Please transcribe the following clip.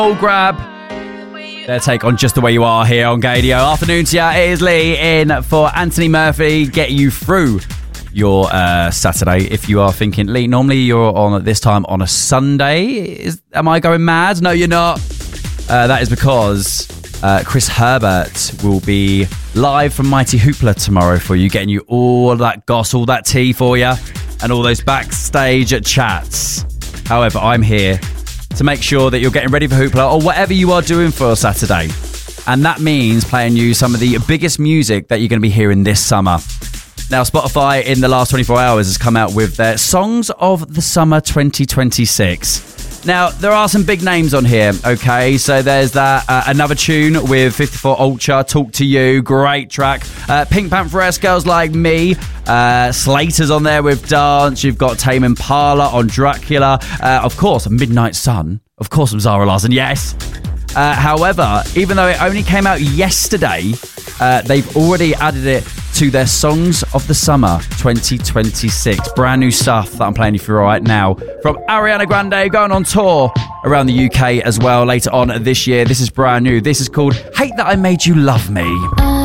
Soul Grab. Their take on Just the Way You Are here on Gaydio. Afternoon to ya. It is Lee in for Anthony Murphy. Get you through your Saturday. If you are thinking, Lee, normally you're on at this time on a Sunday. Am I going mad? No, you're not. That is because Chris Herbert will be live from Mighty Hoopla tomorrow for you, getting you all that goss, all that tea for you, and all those backstage chats. However, I'm here to make sure that you're getting ready for Hoopla or whatever you are doing for Saturday. And that means playing you some of the biggest music that you're going to be hearing this summer. Now, Spotify in the last 24 hours has come out with their Songs of the Summer 2026. Now, there are some big names on here, okay? So there's that Another Tune with 54 Ultra, Talk to You, great track. Pink Pantheress, Girls Like Me. Slater's on there with Dance. You've got Tame Impala on Dracula. Of course, Midnight Sun. Of course, from Zara Larsson, yes. However, even though it only came out yesterday, they've already added it to their Songs of the Summer 2026. Brand new stuff that I'm playing you through right now from Ariana Grande, going on tour around the UK as well later on this year. This is brand new. This is called Hate That I Made You Love Me.